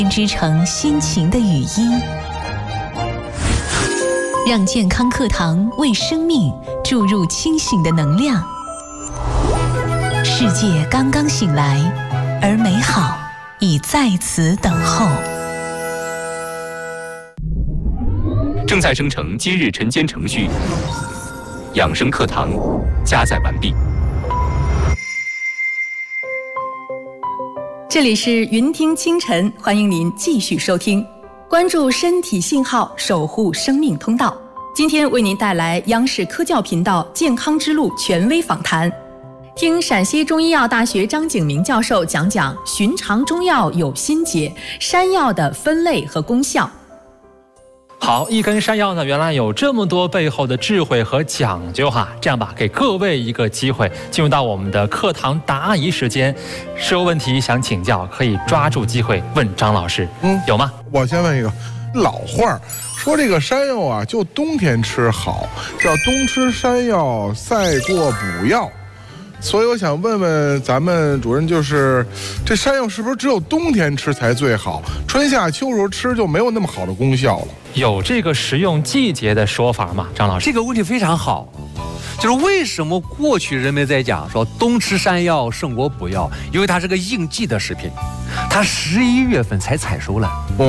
织成心情的语音，让健康课堂为生命注入清醒的能量。世界刚刚醒来，而美好已在此等候。 正在生成今日晨间程序，养生课堂加载完毕。 这里是云听清晨，欢迎您继续收听，关注身体信号，守护生命通道。今天为您带来央视科教频道健康之路权威访谈，听陕西中医药大学张景明教授讲讲寻常中药有心结，山药的分类和功效。 好，一根山药呢，原来有这么多背后的智慧和讲究哈。这样吧，给各位一个机会，进入到我们的课堂答疑时间。是有问题想请教，可以抓住机会问张老师。有吗？ 我先问一个老话说，这个山药啊，就冬天吃好，叫冬吃山药，赛过补药。所以我想问问咱们主任，就是这山药是不是只有冬天吃才最好，春夏秋时候吃就没有那么好的功效了？ 有这个食用季节的说法吗？张老师， 这个问题非常好，就是为什么过去人们在讲说冬吃山药胜过补药，因为它是个应季的食品，它11月份才采收了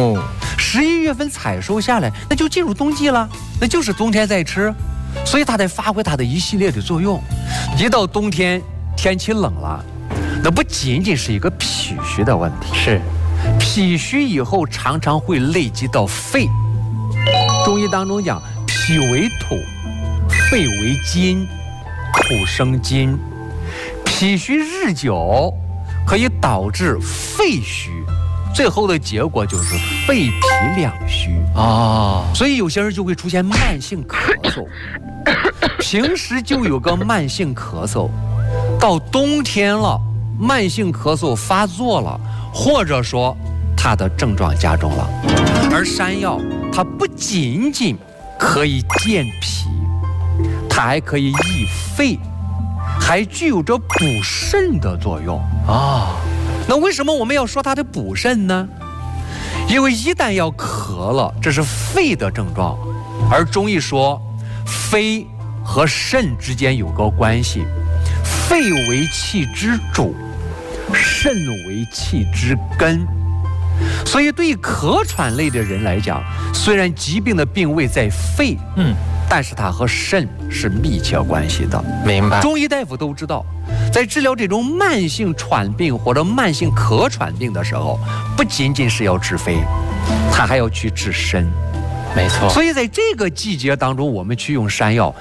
，11月份采收下来，那就进入冬季了，那就是冬天在吃，所以它得发挥它的一系列的作用。一到冬天天气冷了，那不仅仅是一个脾虚的问题， 是脾虚以后常常会累积到肺。中医当中讲，脾为土，肺为金，土生金，脾虚日久可以导致肺虚，最后的结果就是肺脾两虚所以有些人就会出现慢性咳嗽，平时就有个慢性咳嗽，到冬天了，慢性咳嗽发作了，或者说它的症状加重了。而山药它不仅仅可以健脾，它还可以益肺，还具有着补肾的作用那为什么我们要说它的补肾呢？因为一旦要咳了，这是肺的症状，而中医说肺和肾之间有个关系，肺为气之主，肾为气之根。所以对于咳喘类的人来讲，虽然疾病的病位在肺，但是它和肾是密切关系的。 明白。 中医大夫都知道，在治疗这种慢性喘病或者慢性咳喘病的时候，不仅仅是要治肺，它还要去治肾。 没错。 所以在这个季节当中，我们去用山药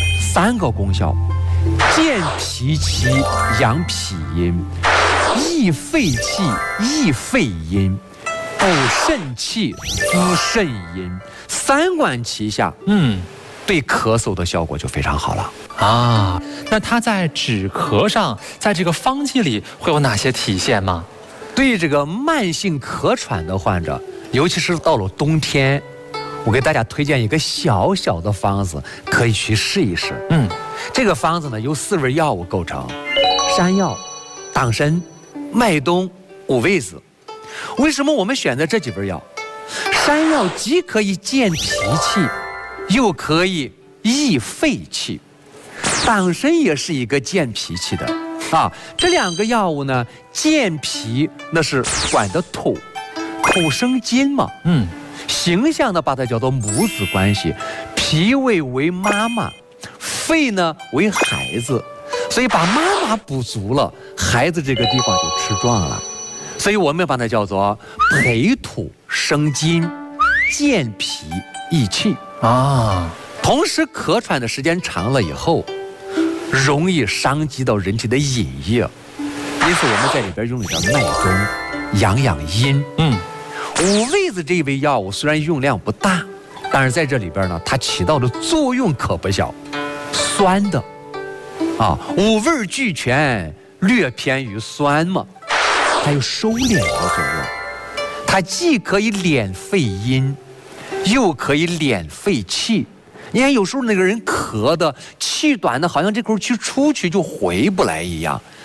，3个功效：健脾气、养脾阴；益肺气、益肺阴；补肾气、滋肾阴。3管齐下，对咳嗽的效果就非常好了那它在止咳上，在这个方剂里会有哪些体现吗？ 对于这个慢性咳喘的患者，尤其是到了冬天，我给大家推荐一个小小的方子，可以去试一试。这个方子呢由4味药物构成：山药、党参、麦冬、五味子。为什么我们选择这几味药？山药既可以健脾气，又可以益肺气，党参也是一个健脾气的这2个药物呢，健脾那是管的土，土生金嘛，形象的把它叫做母子关系，脾胃为妈妈，肺呢为孩子，所以把妈妈补足了，孩子这个地方就吃壮了，所以我们把它叫做培土生金，健脾益气同时咳喘的时间长了以后，容易伤及到人体的饮液，因此我们在里边用一点麦冬养养阴。五味子这一味药物虽然用量不大，但是在这里边呢，它起到的作用可不小，酸的五味俱全，略偏于酸嘛，它有收敛的作用，它既可以敛肺阴，又可以敛肺气。你看有时候那个人咳的气短的，好像这口气出去就回不来一样，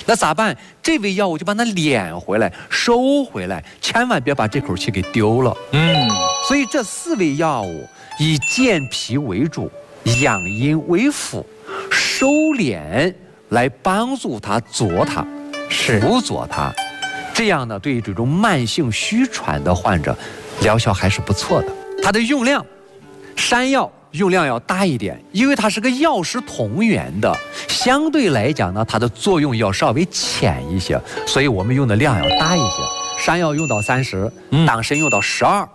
那咋办？这味药我就把它敛回来、收回来，千万别把这口气给丢了。所以这4味药物以健脾为主，养阴为辅，收敛来帮助它佐它，辅佐它。这样呢，对于这种慢性虚喘的患者，疗效还是不错的。它的用量，山药用量要大一点，因为它是个药食同源的，相对来讲呢，它的作用要稍微浅一些，所以我们用的量要大一些。山药用到30，党参用到12，